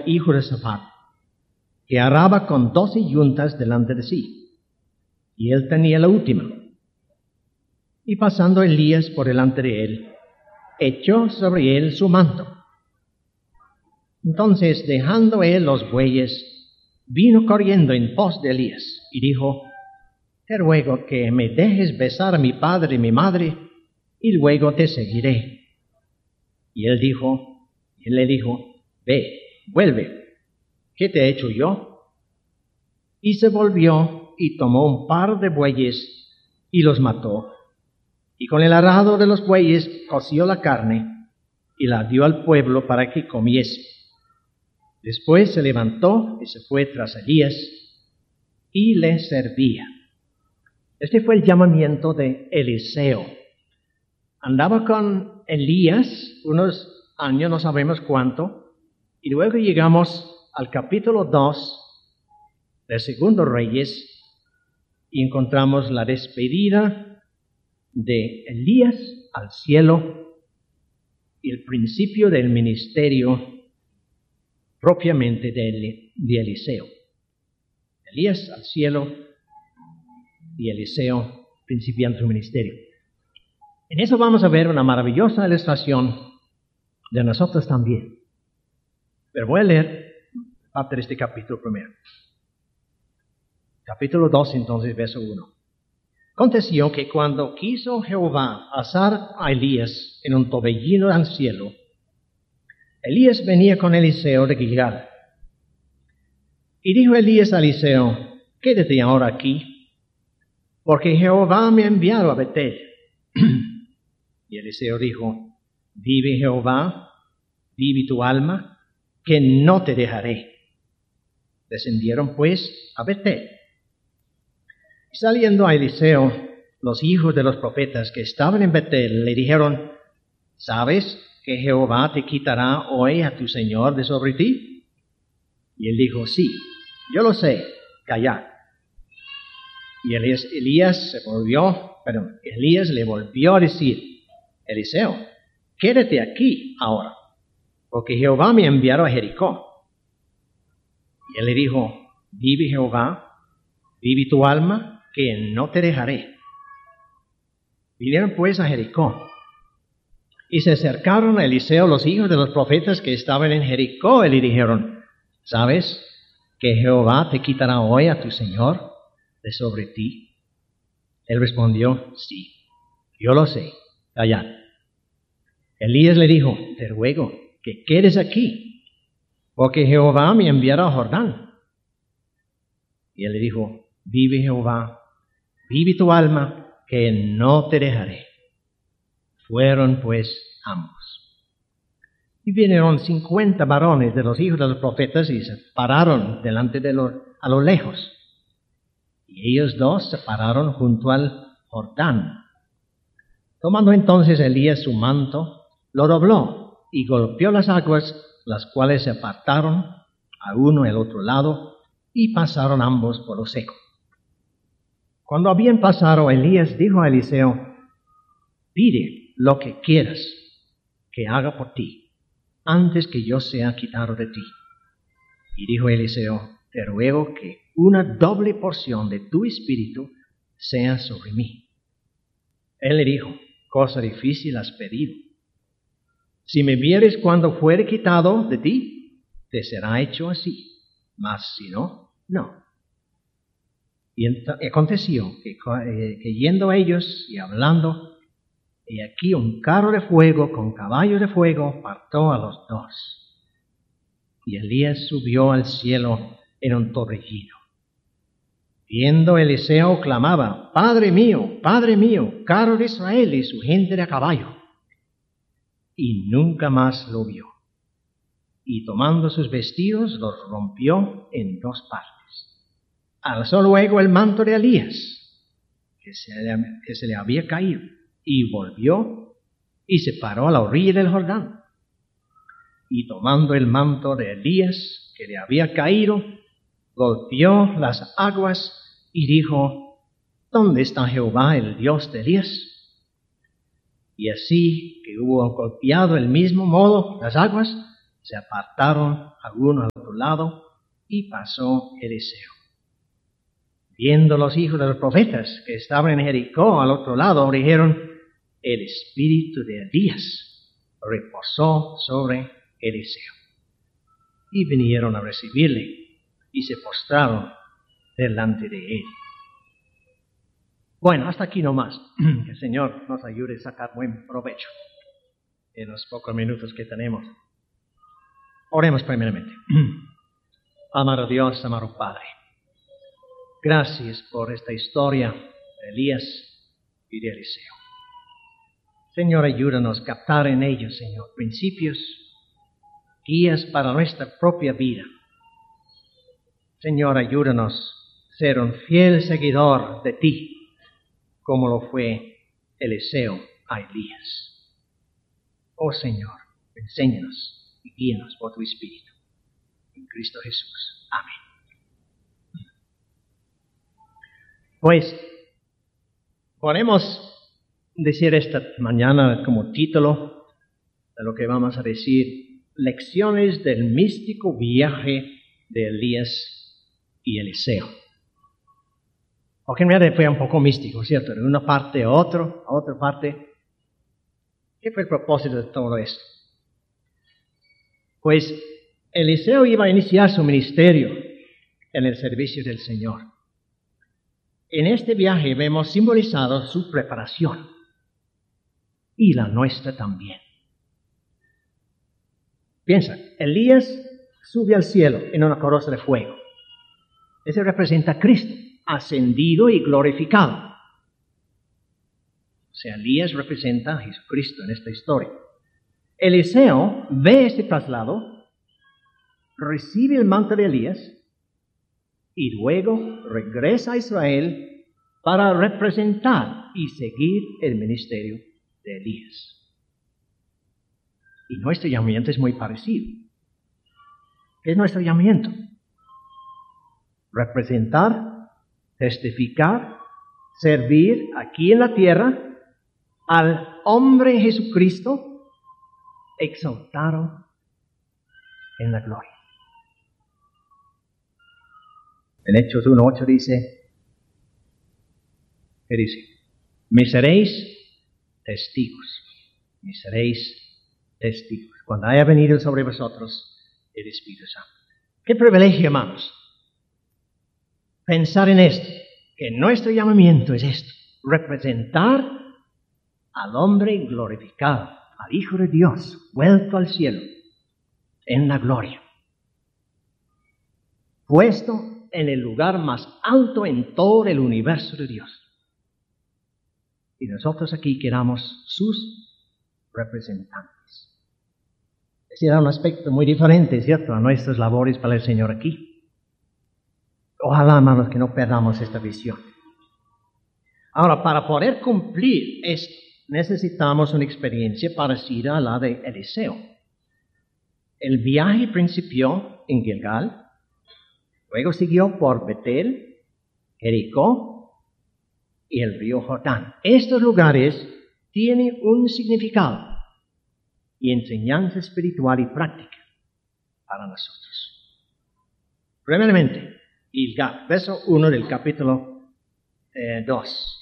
hijo de Safat, que araba con 12 yuntas delante de sí, y él tenía la última. Y pasando Elías por delante de él, echó sobre él su manto. Entonces, dejando él los bueyes, vino corriendo en pos de Elías, y dijo: te ruego que me dejes besar a mi padre y mi madre, y luego te seguiré. Y él le dijo: ve, vuelve, ¿qué te he hecho yo? Y se volvió y tomó un par de bueyes y los mató, y con el arado de los bueyes coció la carne y la dio al pueblo para que comiese. Después se levantó y se fue tras Elías y le servía. Este fue el llamamiento de Eliseo. Andaba con Elías unos años, no sabemos cuánto, y luego llegamos al capítulo 2 de Segundo Reyes y encontramos la despedida de Elías al cielo y el principio del ministerio propiamente de Eliseo. Elías al cielo y Eliseo principiando su ministerio. En eso vamos a ver una maravillosa ilustración de nosotros también. Pero voy a leer parte de este capítulo primero. Capítulo 2, entonces, verso 1. Aconteció que cuando quiso Jehová asar a Elías en un torbellino al cielo, Elías venía con Eliseo de Gilgal. Y dijo Elías a Eliseo: quédate ahora aquí, porque Jehová me ha enviado a Betel. Y Eliseo dijo: vive Jehová, vive tu alma, que no te dejaré. Descendieron pues a Betel. Y saliendo a Eliseo, los hijos de los profetas que estaban en Betel le dijeron: ¿sabes que Jehová te quitará hoy a tu señor de sobre ti? Y él dijo: sí, yo lo sé, callad. Y Elías le volvió a decir: Eliseo, quédate aquí ahora, porque Jehová me enviará a Jericó. Y él le dijo: vive Jehová, vive tu alma, que no te dejaré. Vinieron pues a Jericó, y se acercaron a Eliseo los hijos de los profetas que estaban en Jericó, y le dijeron: ¿sabes que Jehová te quitará hoy a tu señor de sobre ti? Él respondió: sí, yo lo sé, callad. Elías le dijo: te ruego que quedes aquí, porque Jehová me enviará a Jordán. Y él le dijo: vive Jehová, vive tu alma, que no te dejaré. Fueron pues ambos. Y vinieron 50 varones de los hijos de los profetas y se pararon delante a lo lejos. Y ellos dos se pararon junto al Jordán. Tomando entonces Elías su manto, lo dobló y golpeó las aguas, las cuales se apartaron a uno y al otro lado, y pasaron ambos por lo seco. Cuando habían pasado, Elías dijo a Eliseo: pide lo que quieras que haga por ti, antes que yo sea quitado de ti. Y dijo Eliseo: te ruego que una doble porción de tu espíritu sea sobre mí. Él le dijo: cosa difícil has pedido. Si me vieres cuando fuere quitado de ti, te será hecho así, mas si no, no. Y aconteció que yendo ellos y hablando, y aquí un carro de fuego con caballos de fuego partó a los dos. Y Elías subió al cielo en un torbellino. Viendo Eliseo clamaba: Padre mío, carro de Israel y su gente de a caballo. Y nunca más lo vio. Y tomando sus vestidos los rompió en 2 partes. Alzó luego el manto de Elías, que se le había caído, y volvió y se paró a la orilla del Jordán. Y tomando el manto de Elías, que le había caído, golpeó las aguas y dijo: ¿dónde está Jehová, el Dios de Elías? Y así que hubo golpeado el mismo modo las aguas, Se apartaron algunos al otro lado y pasó Eliseo. Viendo los hijos de los profetas que estaban en Jericó al otro lado, dijeron, el espíritu de Elías reposó sobre Eliseo. Y vinieron a recibirle y se postraron delante de él. Bueno, hasta aquí nomás. Que el Señor nos ayude a sacar buen provecho en los pocos minutos que tenemos. Oremos primeramente. Amado Dios, amado Padre, gracias por esta historia de Elías y de Eliseo. Señor, ayúdanos a captar en ellos, Señor, principios, guías para nuestra propia vida. Señor, ayúdanos a ser un fiel seguidor de ti, como lo fue Eliseo a Elías. Oh Señor, enséñanos y guíanos por tu Espíritu. En Cristo Jesús. Amén. Pues, podemos decir esta mañana como título de lo que vamos a decir, lecciones del místico viaje de Elías y Eliseo. Porque en realidad fue un poco místico, ¿cierto? De una parte a otra parte. ¿Qué fue el propósito de todo esto? Pues Eliseo iba a iniciar su ministerio en el servicio del Señor. En este viaje vemos simbolizado su preparación y la nuestra también. Piensa, Elías sube al cielo en una carroza de fuego. Ese representa a Cristo, ascendido y glorificado. O sea, Elías representa a Jesucristo en esta historia. Eliseo ve este traslado, recibe el manto de Elías y luego regresa a Israel para representar y seguir el ministerio de Elías. Y nuestro llamamiento es muy parecido. ¿Qué es nuestro llamamiento? Representar, testificar, servir aquí en la tierra al hombre Jesucristo exaltado en la gloria. En Hechos 1:8 dice, ¿qué dice? Me seréis testigos, me seréis testigos, cuando haya venido sobre vosotros el Espíritu Santo. Qué privilegio, hermanos, pensar en esto, que nuestro llamamiento es esto, representar al hombre glorificado, al Hijo de Dios, vuelto al cielo, en la gloria, puesto en el lugar más alto en todo el universo de Dios. Y nosotros aquí quedamos sus representantes. Ese era un aspecto muy diferente, ¿cierto?, a nuestras labores para el Señor aquí. Ojalá, hermanos, que no perdamos esta visión. Ahora, para poder cumplir esto, necesitamos una experiencia parecida a la de Eliseo. El viaje principió en Gilgal, luego siguió por Betel, Jericó y el río Jordán. Estos lugares tienen un significado y enseñanza espiritual y práctica para nosotros. Primeramente, Gilgal, verso 1 del capítulo 2.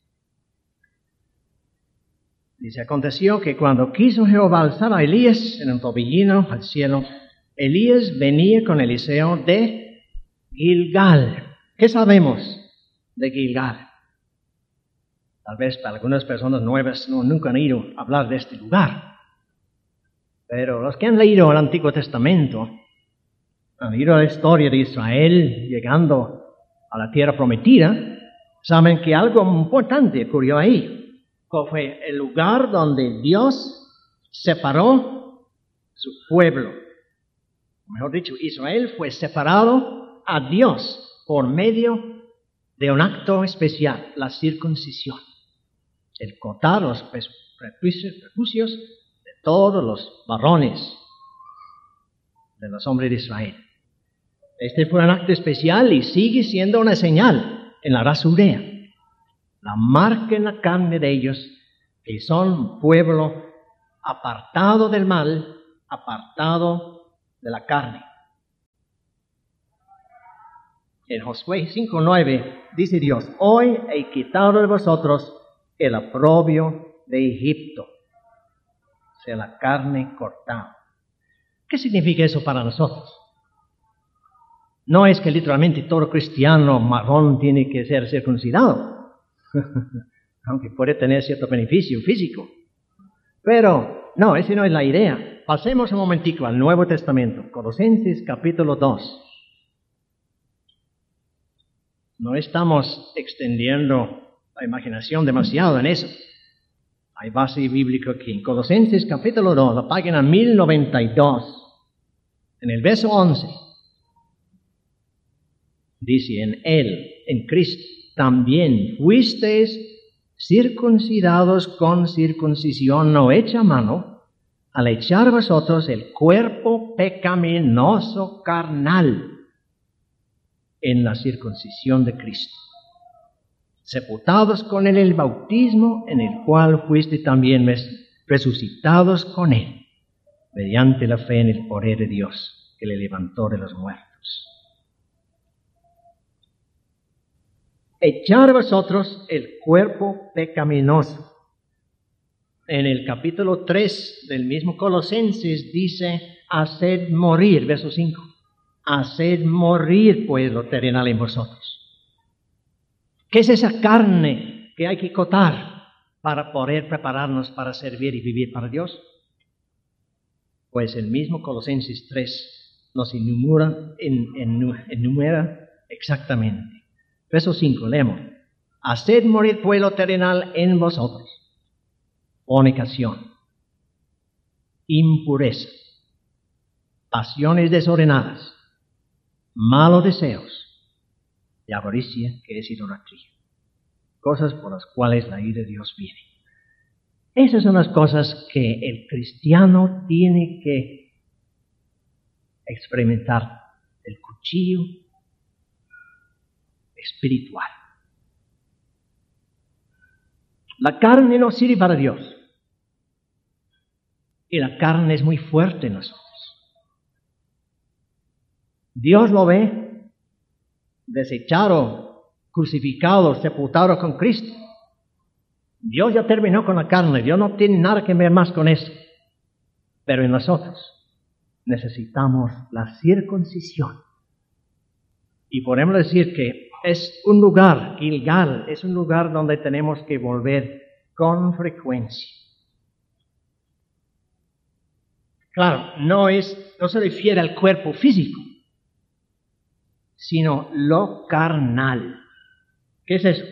Dice, aconteció que cuando quiso Jehová alzar a Elías en un tobillino al cielo, Elías venía con Eliseo de Gilgal. ¿Qué sabemos de Gilgal? Tal vez para algunas personas nuevas nunca han ido a hablar de este lugar. Pero los que han leído el Antiguo Testamento, han leído la historia de Israel llegando a la tierra prometida, saben que algo importante ocurrió ahí. Fue el lugar donde Dios separó su pueblo. Mejor dicho, Israel fue separado a Dios por medio de un acto especial, la circuncisión. El cortar los prejuicios de todos los varones de los hombres de Israel. Este fue un acto especial y sigue siendo una señal en la raza judía. La marca en la carne de ellos, que son un pueblo apartado del mal, apartado de la carne. En Josué 5:9 dice Dios, hoy he quitado de vosotros el oprobio de Egipto, o sea, la carne cortada. ¿Qué significa eso para nosotros? No es que literalmente todo cristiano marrón tiene que ser circuncidado, aunque puede tener cierto beneficio físico. Pero no, esa no es la idea. Pasemos un momentico al Nuevo Testamento, Colosenses capítulo 2. No estamos extendiendo la imaginación demasiado en eso. Hay base bíblica aquí. En Colosenses capítulo 2, la página 1092, en el verso 11, dice, en Él, en Cristo, también fuisteis circuncidados con circuncisión no hecha a mano, al echar vosotros el cuerpo pecaminoso carnal en la circuncisión de Cristo, sepultados con Él en el bautismo, en el cual fuiste también resucitados con Él, mediante la fe en el poder de Dios, que le levantó de los muertos. Echar vosotros el cuerpo pecaminoso. En el capítulo 3 del mismo Colosenses dice, haced morir, verso 5, haced morir pues lo terrenal en vosotros. ¿Qué es esa carne que hay que cortar para poder prepararnos para servir y vivir para Dios? Pues el mismo Colosenses 3 nos enumera exactamente. Verso 5, leemos. Haced morir pues lo terrenal en vosotros. Fornicación, impureza, pasiones desordenadas, malos deseos y avaricia, que es idolatría. Cosas por las cuales la ira de Dios viene. Esas son las cosas que el cristiano tiene que experimentar. El cuchillo espiritual. La carne no sirve para Dios. Y la carne es muy fuerte en nosotros. Dios lo ve desechado, crucificado, sepultado con Cristo. Dios ya terminó con la carne. Dios no tiene nada que ver más con eso. Pero en nosotros necesitamos la circuncisión. Y podemos decir que es un lugar, Gilgal, es un lugar donde tenemos que volver con frecuencia. Claro, no se refiere al cuerpo físico, sino lo carnal. ¿Qué es eso?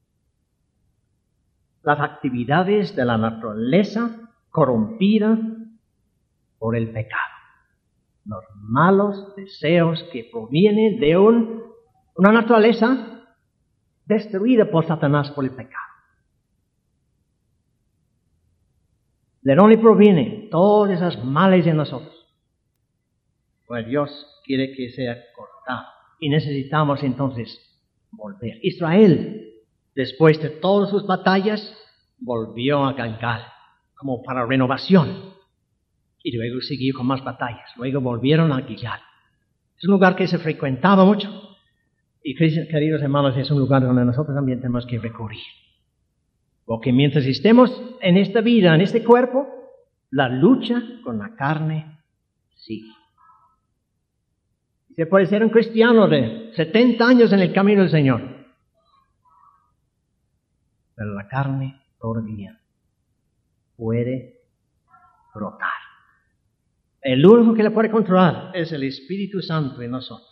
Las actividades de la naturaleza corrompida por el pecado. Los malos deseos que provienen de una naturaleza destruida por Satanás por el pecado. ¿De dónde provienen todas esas males en nosotros? Pues Dios quiere que sea cortado. Y necesitamos entonces volver. Israel, después de todas sus batallas, volvió a Gilgal como para renovación. Y luego siguió con más batallas. Luego volvieron a Gilgal. Es un lugar que se frecuentaba mucho. Y queridos hermanos, es un lugar donde nosotros también tenemos que recurrir. Porque mientras estemos en esta vida, en este cuerpo, la lucha con la carne sigue. Se puede ser un cristiano de 70 años en el camino del Señor. Pero la carne todavía puede brotar. El único que la puede controlar es el Espíritu Santo en nosotros.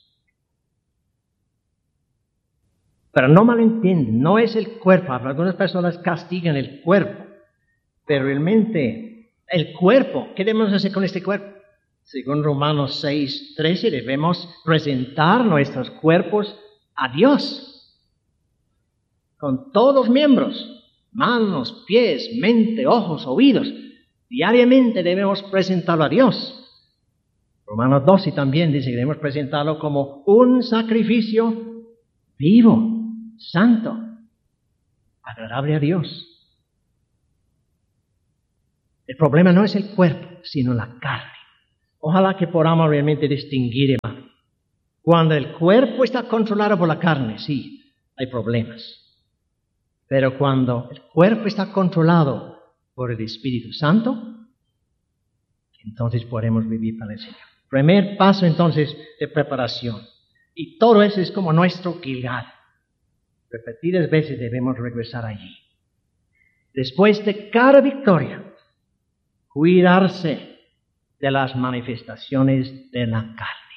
Pero no malentienden, no es el cuerpo. Algunas personas castigan el cuerpo, pero realmente el cuerpo, ¿qué debemos hacer con este cuerpo? Según Romanos 6:13, debemos presentar nuestros cuerpos a Dios, con todos los miembros, manos, pies, mente, ojos, oídos. Diariamente debemos presentarlo a Dios. Romanos 12 también dice que debemos presentarlo como un sacrificio vivo, santo, agradable a Dios. El problema no es el cuerpo, sino la carne. Ojalá que podamos realmente distinguir, hermano. Cuando el cuerpo está controlado por la carne, sí, hay problemas. Pero cuando el cuerpo está controlado por el Espíritu Santo, entonces podemos vivir para el Señor. Primer paso entonces de preparación. Y todo eso es como nuestro Gilgal. Repetidas veces debemos regresar allí. Después de cada victoria, cuidarse de las manifestaciones de la carne.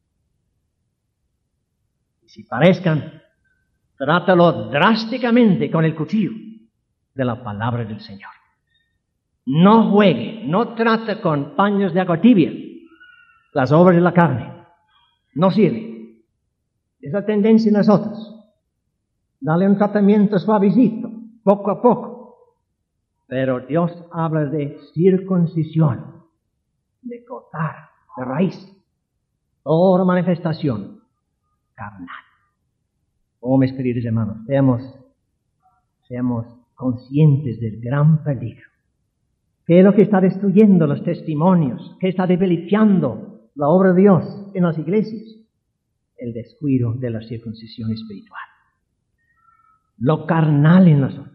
Y si parezcan, trátalo drásticamente con el cuchillo de la palabra del Señor. No juegue, no trate con paños de agua tibia las obras de la carne. No sirve. Es la tendencia en nosotros. Dale un tratamiento suavecito, poco a poco. Pero Dios habla de circuncisión, de cortar de raíz toda manifestación carnal. Oh, mis queridos hermanos, seamos conscientes del gran peligro. ¿Qué es lo que está destruyendo los testimonios? ¿Qué está debilitando la obra de Dios en las iglesias? El descuido de la circuncisión espiritual. Lo carnal en nosotros.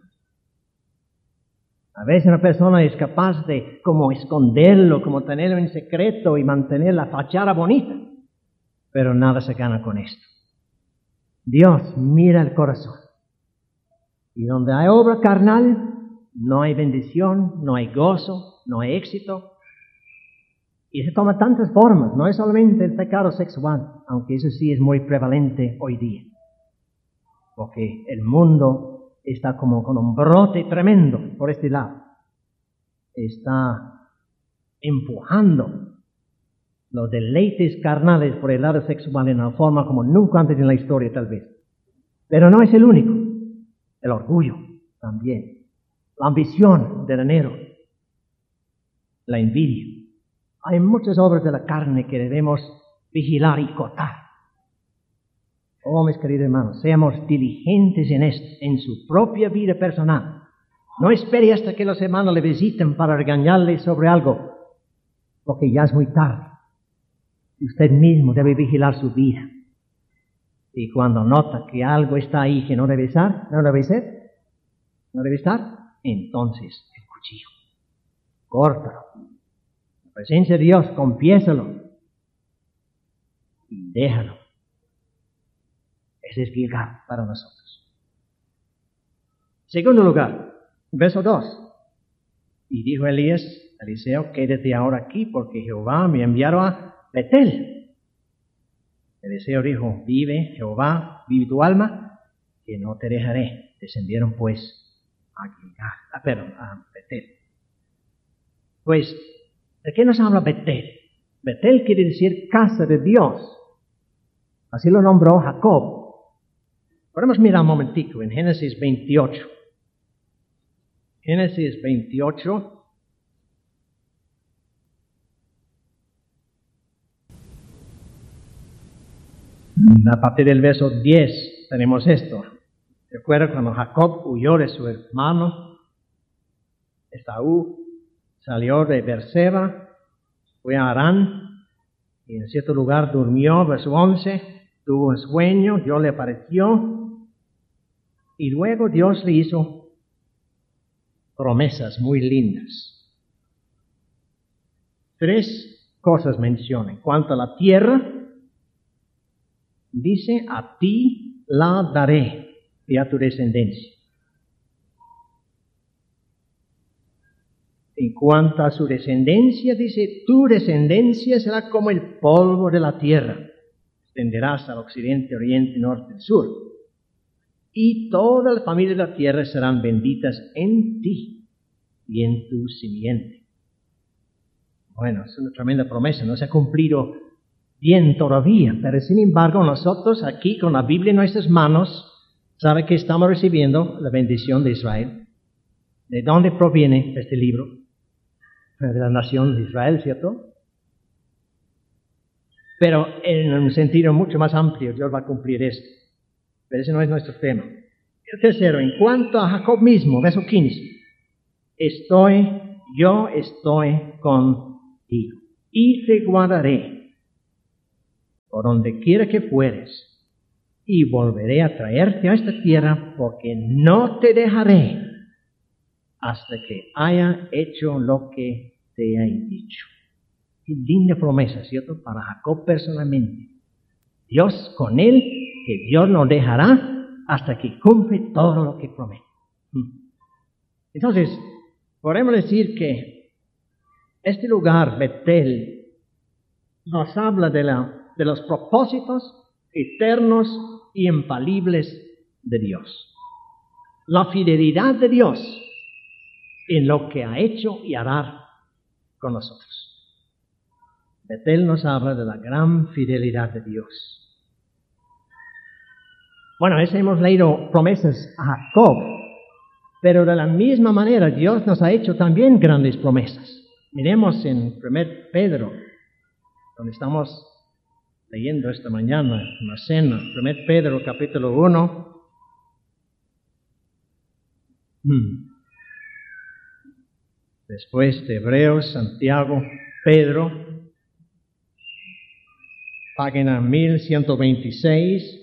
A veces una persona es capaz de como esconderlo, como tenerlo en secreto y mantener la fachada bonita, pero nada se gana con esto. Dios mira el corazón. Y donde hay obra carnal, no hay bendición, no hay gozo, no hay éxito. Y se toma tantas formas, no es solamente el pecado sexual, aunque eso sí es muy prevalente hoy día. Porque el mundo está como con un brote tremendo por este lado. Está empujando los deleites carnales por el lado sexual en una forma como nunca antes en la historia tal vez. Pero no es el único. El orgullo también. La ambición del dinero. La envidia. Hay muchas obras de la carne que debemos vigilar y cortar. Oh, mis queridos hermanos, seamos diligentes en esto, en su propia vida personal. No espere hasta que los hermanos le visiten para regañarle sobre algo, porque ya es muy tarde. Usted mismo debe vigilar su vida. Y cuando nota que algo está ahí que no debe estar, no debe estar, entonces el cuchillo. Córtalo. En la presencia de Dios, confiésalo. Y déjalo. Ese es Gilgal para nosotros. Segundo lugar, verso 2. Y dijo Eliseo, quédate ahora aquí, porque Jehová me enviaron a Betel. Eliseo dijo, vive Jehová, vive tu alma, que no te dejaré. Descendieron pues a Betel. Pues, ¿de qué nos habla Betel? Betel quiere decir casa de Dios. Así lo nombró Jacob. Podemos mirar un momentico en Génesis 28. Génesis 28. A partir del verso 10 tenemos esto. Recuerda cuando Jacob huyó de su hermano Esaú, salió de Beerseba, fue a Harán y en cierto lugar durmió, verso 11, tuvo un sueño, Dios le apareció y luego Dios le hizo promesas muy lindas. 3 cosas menciona. En cuanto a la tierra, dice, a ti la daré y a tu descendencia. En cuanto a su descendencia, dice, tu descendencia será como el polvo de la tierra. Extenderás al occidente, oriente, norte y sur. Y toda la familia de la tierra serán benditas en ti y en tu simiente. Bueno, es una tremenda promesa, no se ha cumplido bien todavía, pero sin embargo nosotros aquí con la Biblia en nuestras manos, ¿sabe que estamos recibiendo la bendición de Israel? ¿De dónde proviene este libro? De la nación de Israel, ¿cierto? Pero en un sentido mucho más amplio, Dios va a cumplir esto. Pero ese no es nuestro tema. El tercero, en cuanto a Jacob mismo, verso 15. Yo estoy contigo. y te guardaré por donde quiera que fueres, y volveré a traerte a esta tierra, porque no te dejaré hasta que haya hecho lo que te he dicho. Qué linda promesa, ¿cierto? Para Jacob personalmente. Dios con él, que Dios no dejará hasta que cumple todo lo que promete. Entonces, podemos decir que este lugar, Betel, nos habla de los propósitos eternos y infalibles de Dios. La fidelidad de Dios en lo que ha hecho y hará con nosotros. Betel nos habla de la gran fidelidad de Dios. Bueno, hemos leído promesas a Jacob, pero de la misma manera Dios nos ha hecho también grandes promesas. Miremos en 1 Pedro, donde estamos leyendo esta mañana en la cena, 1 Pedro capítulo 1. Después de Hebreos, Santiago, Pedro, página 1126.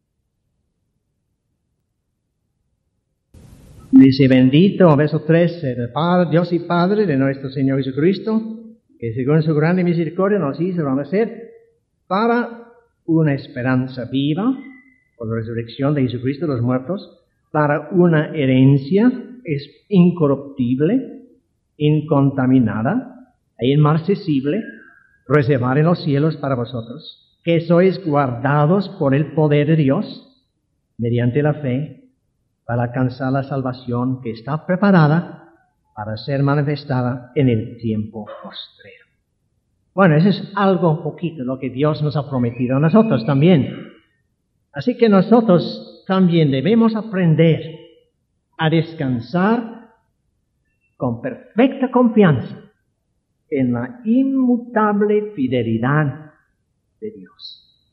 Dice: bendito, verso 3, el Padre, Dios y Padre de nuestro Señor Jesucristo, que según su grande misericordia nos hizo nacer para una esperanza viva, por la resurrección de Jesucristo de los muertos, para una herencia incorruptible, incontaminada e inmarcesible, reservada en los cielos para vosotros, que sois guardados por el poder de Dios, mediante la fe, para alcanzar la salvación que está preparada para ser manifestada en el tiempo postrero. Bueno, eso es algo poquito lo que Dios nos ha prometido a nosotros también. Así que nosotros también debemos aprender a descansar con perfecta confianza en la inmutable fidelidad de Dios.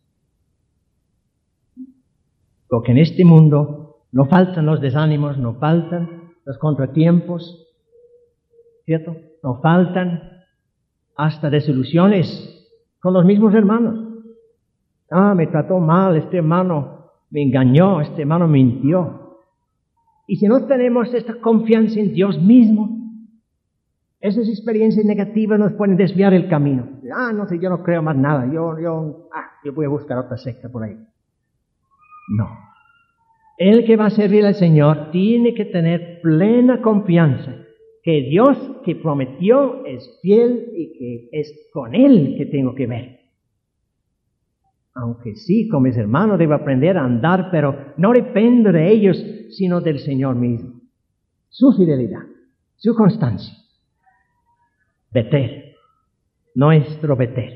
Porque en este mundo no faltan los desánimos, no faltan los contratiempos, ¿cierto? No faltan hasta desilusiones con los mismos hermanos. Me trató mal, este hermano me engañó, este hermano mintió. Y si no tenemos esta confianza en Dios mismo, esas experiencias negativas nos pueden desviar el camino. No sé, yo no creo más nada, yo voy a buscar otra secta por ahí. No. El que va a servir al Señor tiene que tener plena confianza que Dios que prometió es fiel y que es con Él que tengo que ver. Aunque sí, con mis hermanos debo aprender a andar, pero no dependo de ellos, sino del Señor mismo. Su fidelidad, su constancia. Betel, nuestro Betel.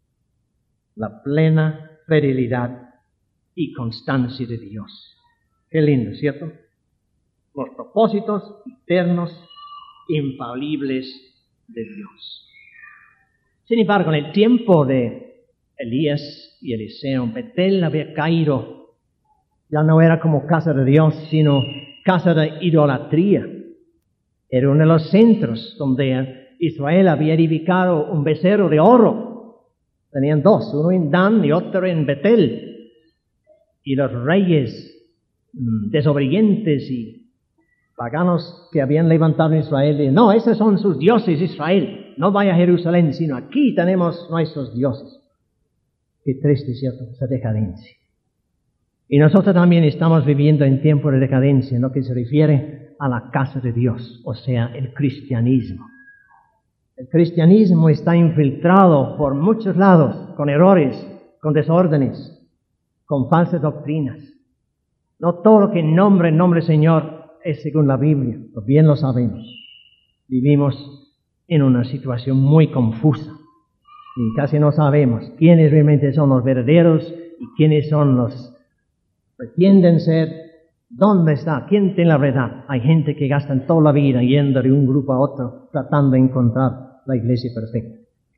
La plena fidelidad y constancia de Dios. Qué lindo, ¿cierto? Los propósitos eternos, infalibles de Dios. Sin embargo, en el tiempo de Elías y Eliseo, Betel había caído. Ya no era como casa de Dios, sino casa de idolatría. Era uno de los centros donde Israel había edificado un becerro de oro. Tenían dos, uno en Dan y otro en Betel. Y los reyes desobedientes y paganos que habían levantado en Israel, y no, esos son sus dioses, Israel, no vaya a Jerusalén, sino aquí tenemos nuestros dioses. Qué triste, ¿cierto? Esa decadencia. Y nosotros también estamos viviendo en tiempo de decadencia, en lo que se refiere a la casa de Dios, o sea, el cristianismo. El cristianismo está infiltrado por muchos lados, con errores, con desórdenes, con falsas doctrinas. No todo lo que en nombre Señor es según la Biblia, pues bien lo sabemos. Vivimos en una situación muy confusa y casi no sabemos quiénes realmente son los verdaderos y quiénes son los que pretenden ser. ¿Dónde está? ¿Quién tiene la verdad? Hay gente que gasta toda la vida yendo de un grupo a otro tratando de encontrar la iglesia perfecta.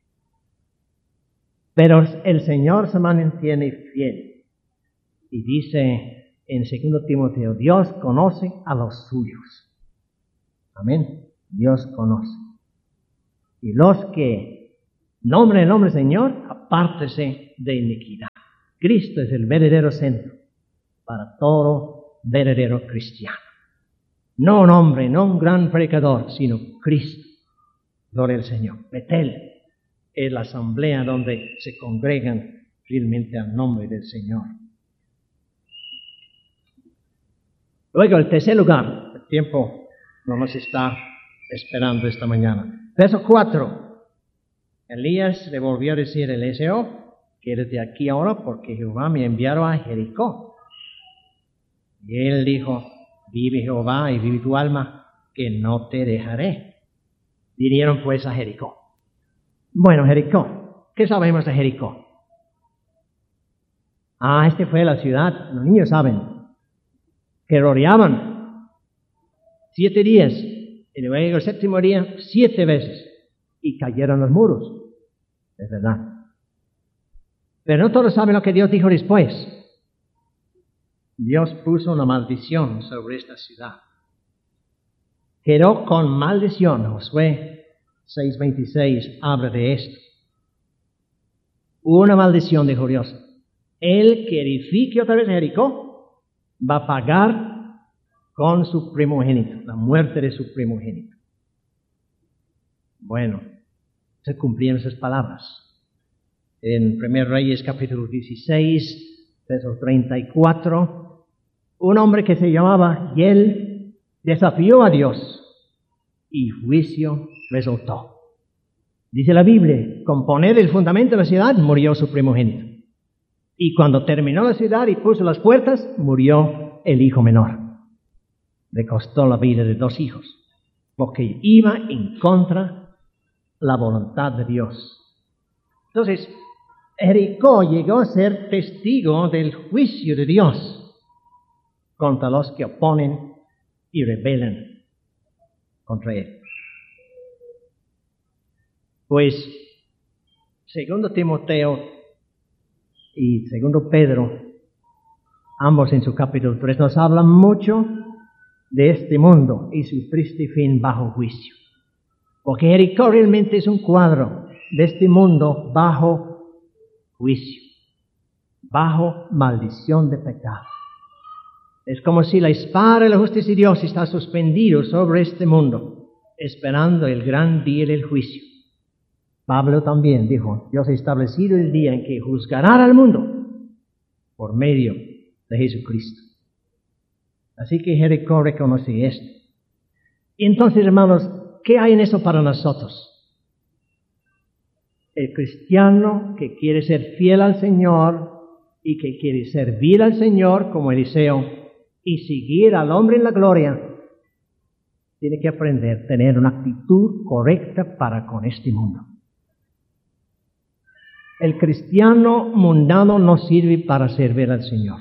Pero el Señor se mantiene fiel y dice en 2 Timoteo, Dios conoce a los suyos. Amén. Dios conoce. Y los que Nombre el nombre Señor, apártese de iniquidad. Cristo es el verdadero centro para todo verdadero cristiano. No un hombre, no un gran predicador, sino Cristo. Gloria al Señor. Betel es la asamblea donde se congregan realmente al nombre del Señor. Luego, el tercer lugar, el tiempo no nos está esperando esta mañana. Verso 4. Elías le volvió a decir a Eliseo, quédate aquí ahora porque Jehová me enviaron a Jericó. Y él dijo, vive Jehová y vive tu alma, que no te dejaré. Vinieron pues a Jericó. Bueno, Jericó, ¿qué sabemos de Jericó? Esta fue la ciudad, los niños saben, que rodeaban 7 días, y luego el 7º día 7 veces, y cayeron los muros. Es verdad. Pero no todos saben lo que Dios dijo después. Dios puso una maldición sobre esta ciudad. Quedó con maldición. Josué 6:26 habla de esto. Una maldición, dijo Dios. El que edifique otra vez Jericó va a pagar con su primogénito, la muerte de su primogénito. Bueno, se cumplieron esas palabras. En 1 Reyes capítulo 16, verso 34, un hombre que se llamaba Hiel desafió a Dios y juicio resultó. Dice la Biblia, con poner el fundamento de la ciudad murió su primogénito. Y cuando terminó la ciudad y puso las puertas, murió el hijo menor. Le costó la vida de 2 hijos, porque iba en contra la voluntad de Dios. Entonces, Jericó llegó a ser testigo del juicio de Dios contra los que oponen y rebelan contra él. Pues, segundo Timoteo y segundo Pedro, ambos en su capítulo 3, nos hablan mucho de este mundo y su triste fin bajo juicio. Porque Jericó realmente es un cuadro de este mundo bajo juicio, bajo maldición de pecado. Es como si la espada de la justicia de Dios está suspendido sobre este mundo, esperando el gran día del juicio. Pablo también dijo, Dios ha establecido el día en que juzgará al mundo por medio de Jesucristo. Así que Jericó reconoce esto. Y entonces, hermanos, ¿qué hay en eso para nosotros? El cristiano que quiere ser fiel al Señor y que quiere servir al Señor como Eliseo y seguir al hombre en la gloria, tiene que aprender a tener una actitud correcta para con este mundo. El cristiano mundano no sirve para servir al Señor.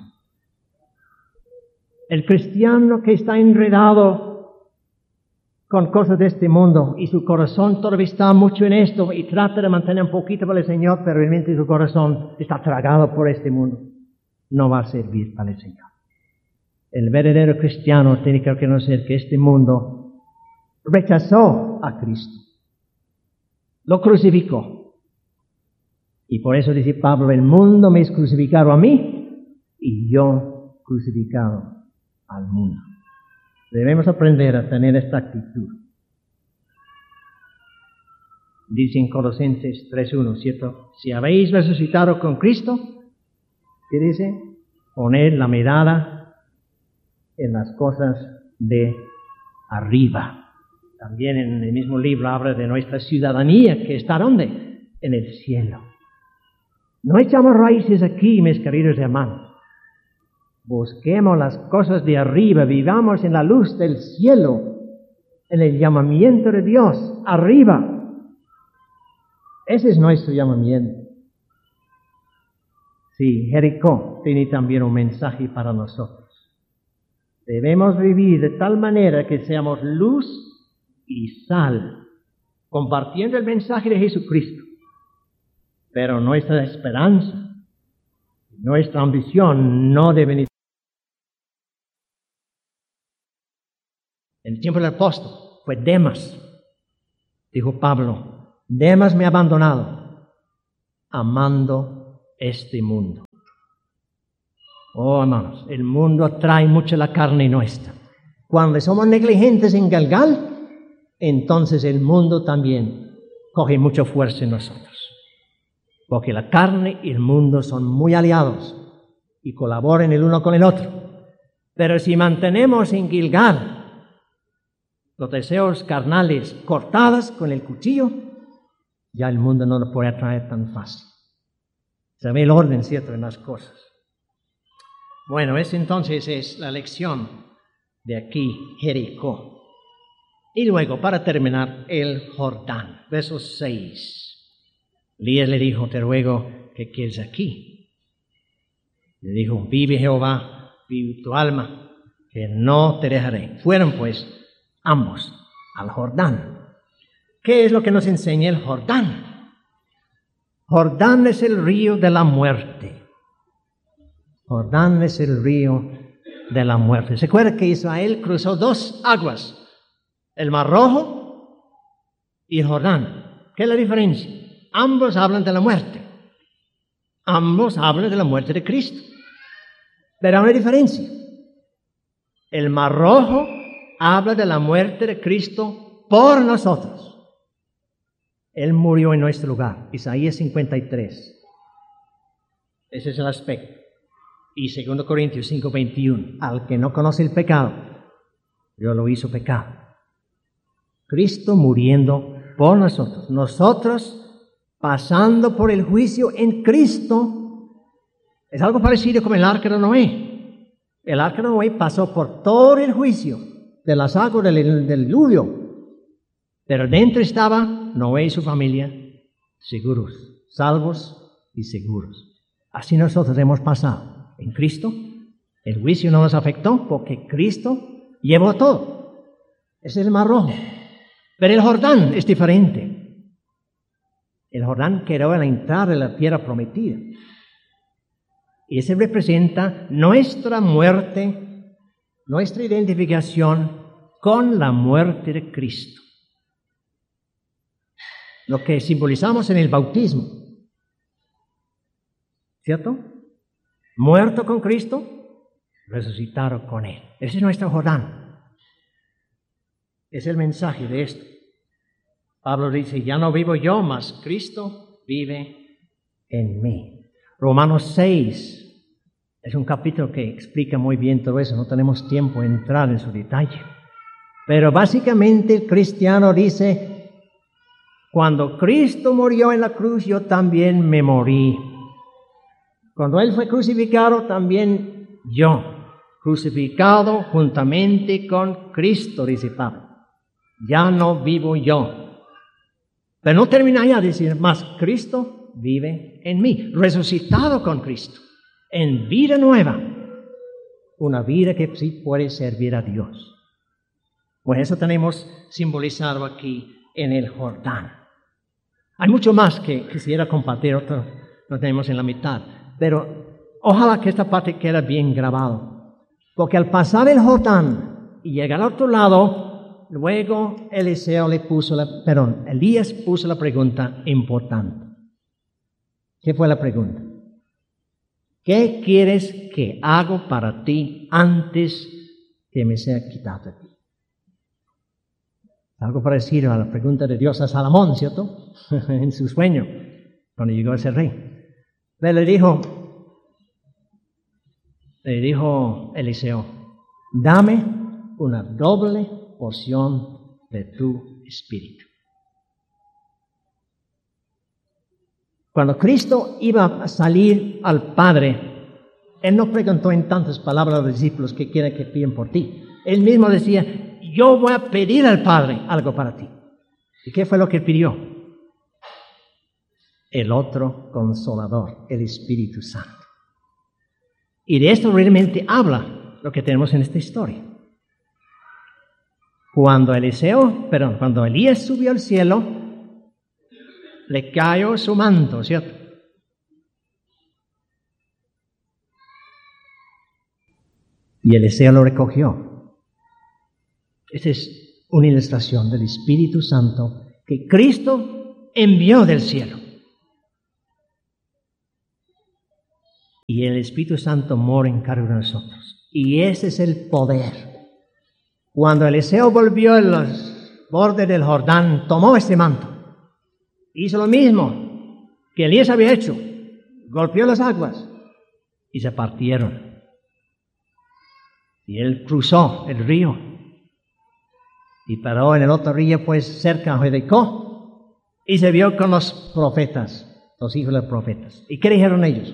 El cristiano que está enredado con cosas de este mundo y su corazón todavía está mucho en esto y trata de mantener un poquito para el Señor, pero realmente su corazón está tragado por este mundo, no va a servir para el Señor. El verdadero cristiano tiene que reconocer que este mundo rechazó a Cristo, lo crucificó. Y por eso dice Pablo, el mundo me es crucificado a mí y yo crucificado al mundo. Debemos aprender a tener esta actitud. Dice en Colosenses 3:1, ¿cierto? Si habéis resucitado con Cristo, ¿qué dice? Poned la mirada en las cosas de arriba. También en el mismo libro habla de nuestra ciudadanía, que está ¿dónde? En el cielo. No echamos raíces aquí, mis queridos hermanos. Busquemos las cosas de arriba, vivamos en la luz del cielo, en el llamamiento de Dios, arriba. Ese es nuestro llamamiento. Sí, Jericó tiene también un mensaje para nosotros. Debemos vivir de tal manera que seamos luz y sal, compartiendo el mensaje de Jesucristo. Pero nuestra esperanza, nuestra ambición no debe ni. En el tiempo del apóstol fue Demas, dijo Pablo, Demas me ha abandonado amando este mundo. Oh, hermanos, el mundo atrae mucho la carne nuestra. Cuando somos negligentes en Galgal, entonces el mundo también coge mucha fuerza en nosotros. Porque la carne y el mundo son muy aliados y colaboran el uno con el otro. Pero si mantenemos en Gilgal los deseos carnales cortados con el cuchillo, ya el mundo no lo puede atraer tan fácil. Se ve el orden, ¿cierto?, en las cosas. Bueno, esa entonces es la lección de aquí, Jericó. Y luego, para terminar, el Jordán, verso 6. Elías le dijo, te ruego que quedes aquí. Le dijo, vive Jehová, vive tu alma, que no te dejaré. Fueron pues ambos al Jordán. ¿Qué es lo que nos enseña el Jordán? Jordán es el río de la muerte. Jordán es el río de la muerte. ¿Se acuerda que Israel cruzó dos aguas? El Mar Rojo y el Jordán. ¿Qué es la diferencia? Ambos hablan de la muerte. Ambos hablan de la muerte de Cristo. Pero hay una diferencia. El Mar Rojo habla de la muerte de Cristo por nosotros. Él murió en nuestro lugar. Isaías 53. Ese es el aspecto. Y 2 Corintios 5:21. Al que no conoce el pecado, Dios lo hizo pecado. Cristo muriendo por nosotros. Nosotros pasando por el juicio en Cristo. Es algo parecido como el arca de Noé. El arca de Noé pasó por todo el juicio de las aguas del diluvio. Pero dentro estaba Noé y su familia seguros, salvos y seguros. Así nosotros hemos pasado en Cristo. El juicio no nos afectó porque Cristo llevó todo. Ese es el Mar Rojo. Pero el Jordán es diferente. El Jordán quedó a la entrada de la tierra prometida. Y ese representa nuestra muerte, nuestra identificación con la muerte de Cristo. Lo que simbolizamos en el bautismo. ¿Cierto? Muerto con Cristo, resucitado con Él. Ese es nuestro Jordán. Es el mensaje de esto. Pablo dice, ya no vivo yo, mas Cristo vive en mí. Romanos 6 es un capítulo que explica muy bien todo eso. No tenemos tiempo de entrar en su detalle. Pero básicamente el cristiano dice, cuando Cristo murió en la cruz, yo también me morí. Cuando Él fue crucificado, también yo, crucificado juntamente con Cristo, dice Pablo. Ya no vivo yo. Pero no termina ya de decir, más Cristo vive en mí, resucitado con Cristo, en vida nueva. Una vida que sí puede servir a Dios. Pues eso tenemos simbolizado aquí en el Jordán. Hay mucho más que quisiera compartir, otro lo tenemos en la mitad. Pero ojalá que esta parte quede bien grabado. Porque al pasar el Jordán y llegar al otro lado, luego Elías puso la pregunta importante. ¿Qué fue la pregunta? ¿Qué quieres que haga para ti antes que me sea quitado de ti? Algo parecido a la pregunta de Dios a Salomón, ¿cierto? En su sueño, cuando llegó a ser rey. Pero le dijo Eliseo, dame una doble porción de tu espíritu. Cuando Cristo iba a salir al Padre, Él no preguntó en tantas palabras a los discípulos qué quieren que piden por ti. Él mismo decía, yo voy a pedir al Padre algo para ti. ¿Y qué fue lo que pidió? El otro Consolador, el Espíritu Santo. Y de esto realmente habla lo que tenemos en esta historia. Cuando Elías subió al cielo, le cayó su manto, ¿cierto? Y Eliseo lo recogió. Esa es una ilustración del Espíritu Santo que Cristo envió del cielo. y el Espíritu Santo mora en cada uno de nosotros. Y ese es el poder. Cuando Eliseo volvió a los bordes del Jordán, tomó este manto. Hizo lo mismo que Elías había hecho. Golpeó las aguas y se partieron. Y él cruzó el río y paró en el otro río, pues cerca de Jericó, y se vio con los profetas, los hijos de los profetas. ¿Y qué dijeron ellos?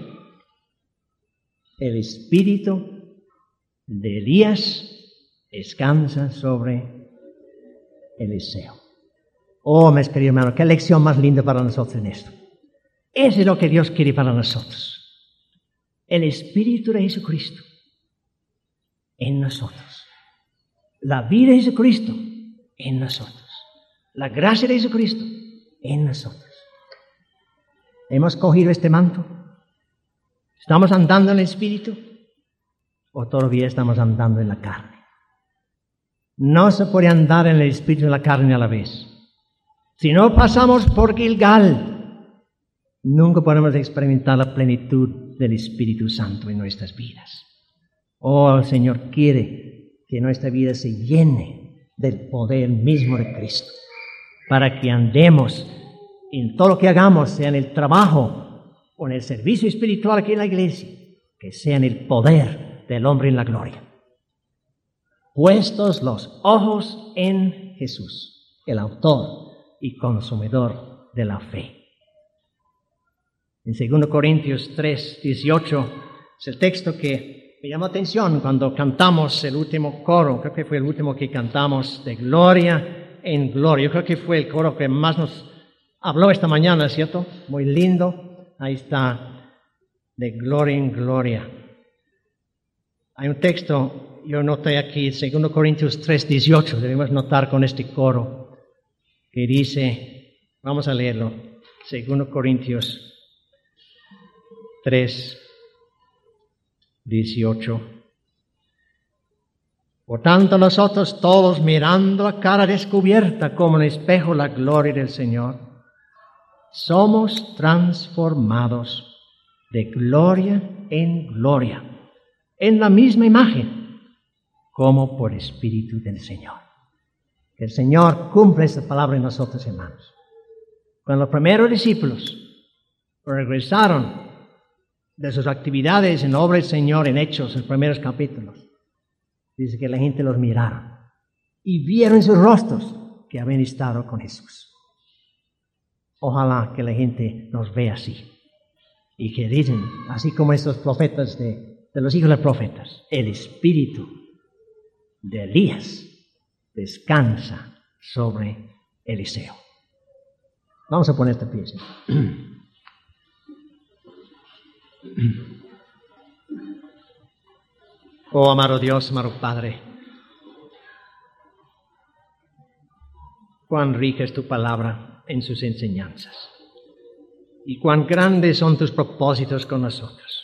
El espíritu de Elías descansa sobre Eliseo. Oh, mis queridos hermanos, qué lección más linda para nosotros en esto. Eso es lo que Dios quiere para nosotros. El Espíritu de Jesucristo en nosotros. La vida de Jesucristo en nosotros. La gracia de Jesucristo en nosotros. ¿Hemos cogido este manto? ¿Estamos andando en el Espíritu? ¿O todavía estamos andando en la carne? No se puede andar en el Espíritu y en la carne a la vez. Si no pasamos por Gilgal, nunca podemos experimentar la plenitud del Espíritu Santo en nuestras vidas. Oh, el Señor quiere que nuestra vida se llene del poder mismo de Cristo, para que andemos en todo lo que hagamos, sea en el trabajo o en el servicio espiritual aquí en la iglesia, que sea en el poder del hombre en la gloria. Puestos los ojos en Jesús, el autor y consumidor de la fe. En 2 Corintios 3:18 es el texto que me llamó atención cuando cantamos el último coro. Creo que fue el último que cantamos, de gloria en gloria. Yo creo que fue el coro que más nos habló esta mañana, ¿cierto? Muy lindo. Ahí está, de gloria en gloria. Hay un texto, yo noté aquí, 2 Corintios 3:18, debemos notar con este coro, que dice, vamos a leerlo, 2 Corintios 3:18. Por tanto, nosotros todos, mirando a cara descubierta como en espejo la gloria del Señor, somos transformados de gloria en gloria, en la misma imagen, como por Espíritu del Señor. Que el Señor cumpla esta palabra en nosotros, hermanos. Cuando los primeros discípulos regresaron de sus actividades en la obra del Señor, en Hechos, en los primeros capítulos, dice que la gente los miraron y vieron en sus rostros que habían estado con Jesús. Ojalá que la gente nos vea así y que dicen, así como estos profetas de los hijos de los profetas, el espíritu de Elías descansa sobre Eliseo. Vamos a poner este pie. Oh, amado Dios, amado Padre, cuán rica es tu palabra en sus enseñanzas y cuán grandes son tus propósitos con nosotros.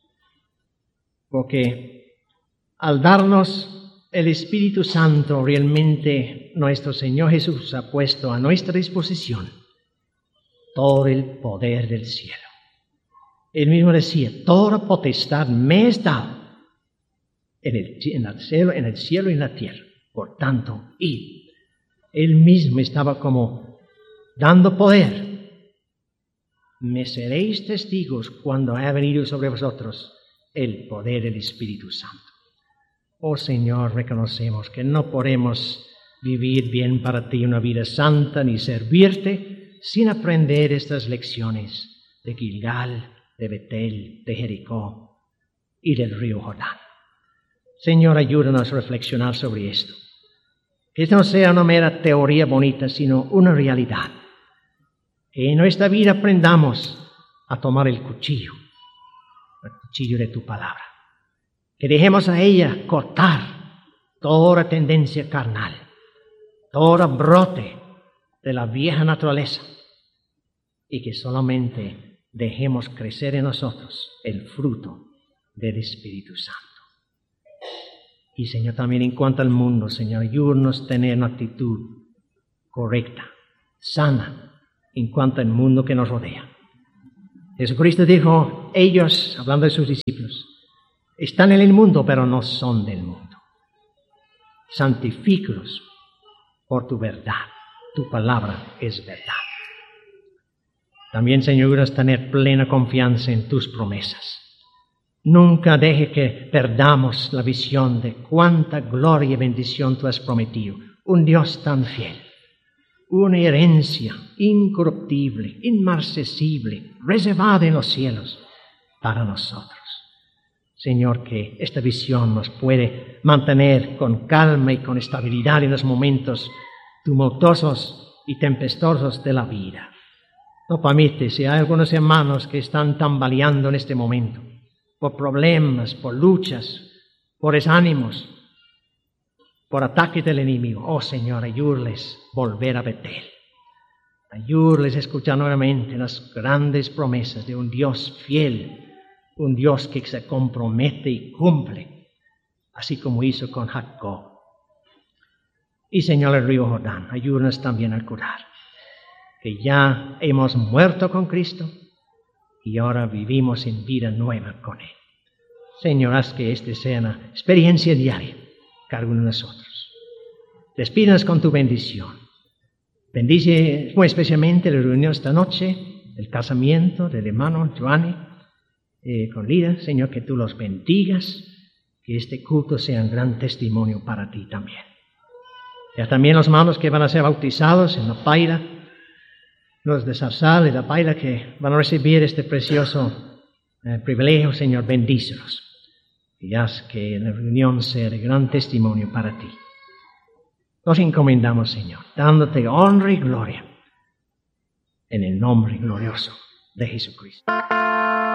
Porque al darnos el Espíritu Santo, realmente nuestro Señor Jesús ha puesto a nuestra disposición todo el poder del cielo. Él mismo decía, toda potestad me es dada en el cielo y en la tierra. Por tanto, id. Él mismo estaba como dando poder. Me seréis testigos cuando haya venido sobre vosotros el poder del Espíritu Santo. Oh Señor, reconocemos que no podemos vivir bien para ti una vida santa ni servirte sin aprender estas lecciones de Gilgal, de Betel, de Jericó y del río Jordán. Señor, ayúdanos a reflexionar sobre esto. Que esto no sea una mera teoría bonita, sino una realidad. Que en nuestra vida aprendamos a tomar el cuchillo de tu palabra. Que dejemos a ella cortar toda tendencia carnal, todo brote de la vieja naturaleza, y que solamente dejemos crecer en nosotros el fruto del Espíritu Santo. Y Señor, también en cuanto al mundo, Señor, ayúdanos a tener una actitud correcta, sana, en cuanto al mundo que nos rodea. Jesucristo dijo, ellos, hablando de sus discípulos, están en el mundo, pero no son del mundo. Santifícalos por tu verdad. Tu palabra es verdad. También, Señor, ayúdanos a tener plena confianza en tus promesas. Nunca deje que perdamos la visión de cuánta gloria y bendición tú has prometido. Un Dios tan fiel. Una herencia incorruptible, inmarcesible, reservada en los cielos para nosotros. Señor, que esta visión nos puede mantener con calma y con estabilidad en los momentos tumultuosos y tempestuosos de la vida. No permite, si hay algunos hermanos que están tambaleando en este momento, por problemas, por luchas, por desánimos, por ataques del enemigo. Oh Señor, ayúdales a volver a Betel. Ayúdales a escuchar nuevamente las grandes promesas de un Dios fiel, un Dios que se compromete y cumple, así como hizo con Jacob. Y Señor, el río Jordán, ayúdanos también a curar, que ya hemos muerto con Cristo y ahora vivimos en vida nueva con Él. Señor, haz que esta sea una experiencia diaria cada uno de nosotros. Despídanos con tu bendición. Bendice muy especialmente la reunión esta noche, el casamiento del hermano Giovanni con Lida. Señor, que tú los bendigas, que este culto sea un gran testimonio para ti también. Ya también los hermanos que van a ser bautizados en la paira, los de Zarzal y la paira que van a recibir este precioso privilegio, Señor, bendícelos. Y haz que la reunión sea de gran testimonio para ti. Nos encomendamos, Señor, dándote honra y gloria en el nombre glorioso de Jesucristo.